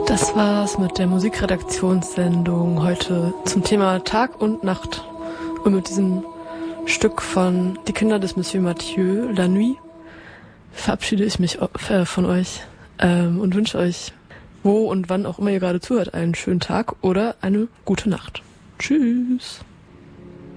Das war's mit der Musikredaktionssendung heute zum Thema Tag und Nacht. Und mit diesem Stück von Die Kinder des Monsieur Mathieu, La Nuit, verabschiede ich mich von euch und wünsche euch, wo und wann auch immer ihr gerade zuhört, einen schönen Tag oder eine gute Nacht. Tschüss!